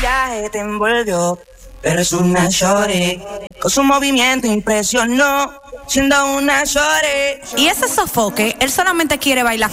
maquillaje te envolvió, pero es una shorty. Con su movimiento impresionó, siendo una shorty. Y ese sofoque, él solamente quiere bailar